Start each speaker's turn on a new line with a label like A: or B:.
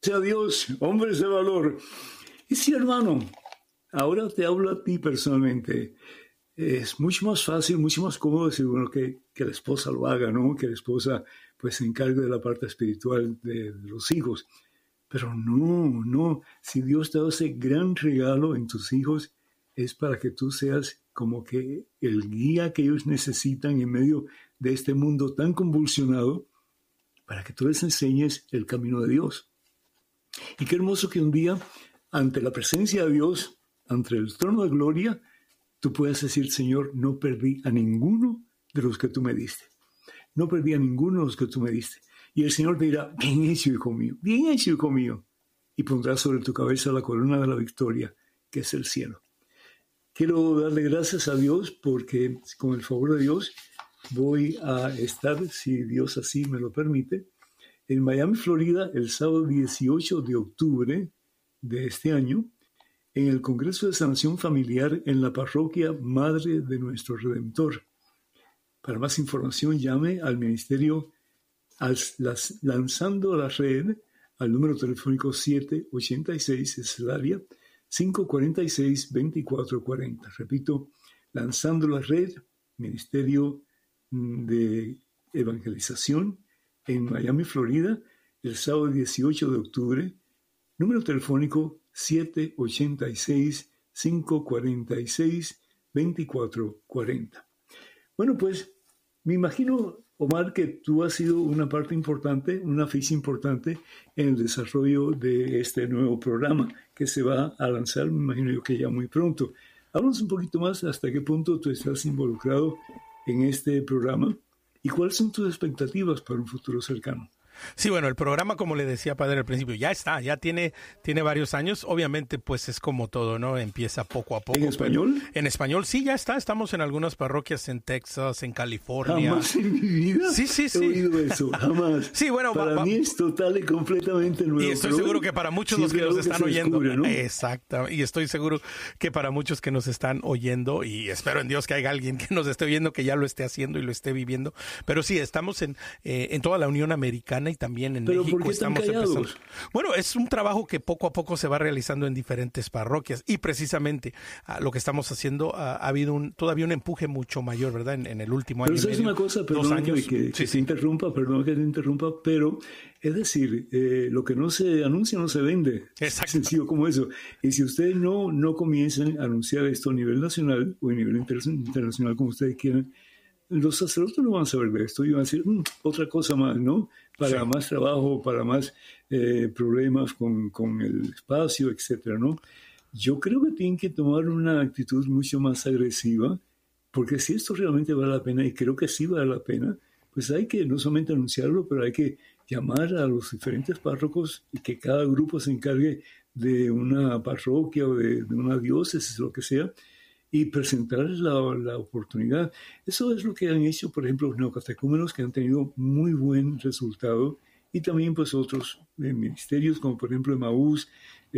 A: a Dios, hombres de valor. Y sí, hermano, ahora te hablo a ti personalmente. Es mucho más fácil, mucho más cómodo decir, bueno, que la esposa lo haga, ¿no? Que la esposa pues se encargue de la parte espiritual de los hijos. Pero no. Si Dios te da ese gran regalo en tus hijos, es para que tú seas como que el guía que ellos necesitan en medio de este mundo tan convulsionado, para que tú les enseñes el camino de Dios. Y qué hermoso que un día, ante la presencia de Dios, ante el trono de gloria, tú puedas decir, Señor, no perdí a ninguno de los que tú me diste. No perdí a ninguno de los que tú me diste. Y el Señor te dirá, bien hecho, hijo mío, bien hecho, hijo mío. Y pondrás sobre tu cabeza la corona de la victoria, que es el cielo. Quiero darle gracias a Dios porque, con el favor de Dios, voy a estar, si Dios así me lo permite, en Miami, Florida, el sábado 18 de octubre de este año, en el Congreso de Sanación Familiar en la parroquia Madre de Nuestro Redentor. Para más información, llame al ministerio Lanzando la Red al número telefónico 786, es el área 546-2440. Repito, Lanzando la Red, Ministerio de Evangelización en Miami, Florida, el sábado 18 de octubre, número telefónico 786-546-2440. Bueno, pues me imagino, Omar, que tú has sido una parte importante, una ficha importante en el desarrollo de este nuevo programa que se va a lanzar, me imagino yo que ya muy pronto. Háblanos un poquito más hasta qué punto tú estás involucrado en este programa y cuáles son tus expectativas para un futuro cercano.
B: Sí, bueno, el programa, como le decía Padre al principio, ya está, ya tiene varios años. Obviamente, pues es como todo, ¿no? Empieza poco a poco.
A: ¿En español?
B: En español, sí, ya está. Estamos en algunas parroquias en Texas, en California.
A: Jamás en mi vida
B: sí.
A: he oído eso, jamás.
B: Sí, bueno,
A: para mí es total y completamente nuevo.
B: Y estoy seguro que para muchos los que nos están oyendo,
A: descubre, ¿no?
B: Exacto, y estoy seguro que para muchos que nos están oyendo, y espero en Dios que haya alguien que nos esté oyendo, que ya lo esté haciendo y lo esté viviendo. Pero sí, estamos en toda la Unión Americana y también en México.
A: ¿Por qué estamos empezando.
B: Bueno, es un trabajo que poco a poco se va realizando en diferentes parroquias y precisamente lo que estamos haciendo ha habido todavía un empuje mucho mayor, ¿verdad? En el último año y medio.
A: Pero eso es una cosa, perdón que te interrumpa, pero es decir, lo que no se anuncia no se vende.
B: Exacto.
A: Sencillo como eso. Y si ustedes no comienzan a anunciar esto a nivel nacional o a nivel internacional, como ustedes quieran, los sacerdotes no van a saber de esto y van a decir otra cosa más, ¿no? Para más trabajo, para más problemas con el espacio, etcétera, ¿no? Yo creo que tienen que tomar una actitud mucho más agresiva, porque si esto realmente vale la pena, y creo que sí vale la pena, pues hay que no solamente anunciarlo, pero hay que llamar a los diferentes párrocos y que cada grupo se encargue de una parroquia o de una diócesis, lo que sea, y presentarles la oportunidad. Eso es lo que han hecho, por ejemplo, los neocatecúmenos, que han tenido muy buen resultado, y también pues otros ministerios, como por ejemplo Emaús,